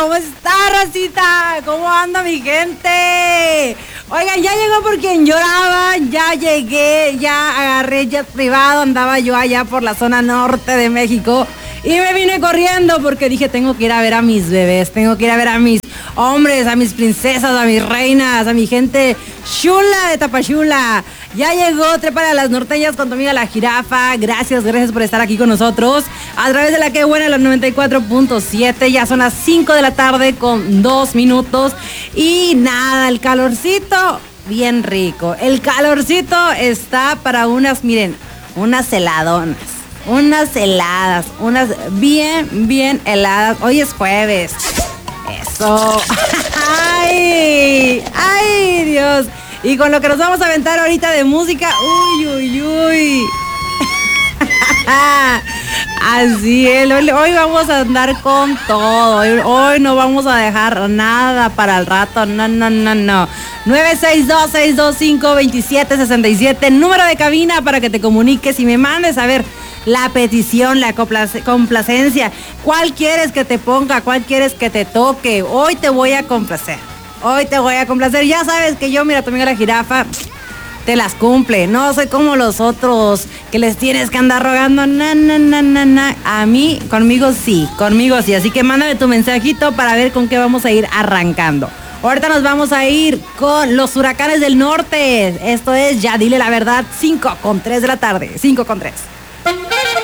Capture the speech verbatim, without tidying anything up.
¿Cómo está, racita? ¿Cómo anda mi gente? Oigan, ya llegó por quien lloraba, ya llegué, ya agarré jet privado, andaba yo allá por la zona norte de México y me vine corriendo porque dije, tengo que ir a ver a mis bebés, tengo que ir a ver a mis hombres, a mis princesas, a mis reinas, a mi gente chula de Tapachula. Ya llegó Trepa a las Norteñas con tu amiga La Jirafa. Gracias, gracias por estar aquí con nosotros a través de la que buena, la noventa y cuatro punto siete. Ya son las cinco de la tarde con dos minutos. Y nada, el calorcito bien rico. El calorcito está para unas, miren, unas heladonas. Unas heladas, unas bien, bien heladas. Hoy es jueves. Eso. ¡Ay! ¡Ay, Dios! Y con lo que nos vamos a aventar ahorita de música, uy, uy, uy. Así es, hoy, hoy vamos a andar con todo. Hoy, hoy no vamos a dejar nada para el rato. No, no, no, no. nueve seis dos, seis dos cinco, dos siete seis siete, número de cabina para que te comuniques y me mandes a ver la petición, la complacencia. ¿Cuál quieres que te ponga? ¿Cuál quieres que te toque? Hoy te voy a complacer. Hoy te voy a complacer. Ya sabes que yo, mira, tu amiga La Jirafa te las cumple. No soy como los otros que les tienes que andar rogando. Na, na, na, na, na. A mí, conmigo sí, conmigo sí. Así que mándame tu mensajito para ver con qué vamos a ir arrancando. Ahorita nos vamos a ir con los huracanes del norte. Esto es Ya Dile la Verdad, cinco con tres de la tarde. cinco con tres.